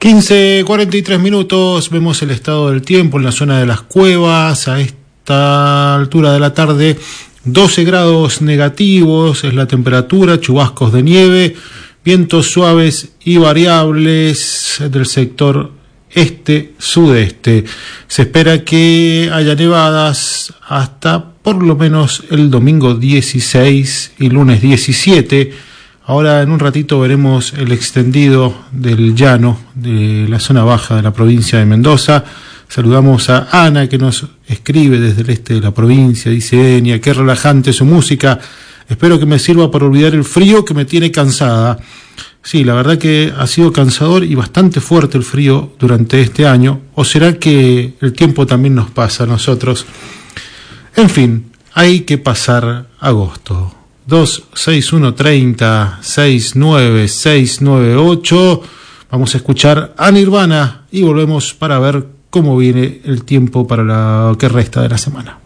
15:43, vemos el estado del tiempo en la zona de las Cuevas. A esta altura de la tarde, 12 grados negativos es la temperatura, chubascos de nieve, vientos suaves y variables del sector este-sudeste. Se espera que haya nevadas hasta por lo menos el domingo 16 y lunes 17. Ahora en un ratito veremos el extendido del llano de la zona baja de la provincia de Mendoza. Saludamos a Ana, que nos escribe desde el este de la provincia. Dice: Enia, qué relajante su música. Espero que me sirva para olvidar el frío que me tiene cansada. Sí, la verdad que ha sido cansador y bastante fuerte el frío durante este año. ¿O será que el tiempo también nos pasa a nosotros? En fin, hay que pasar agosto. 26130-69698. Vamos a escuchar a Nirvana y volvemos para ver cómo viene el tiempo para lo que resta de la semana.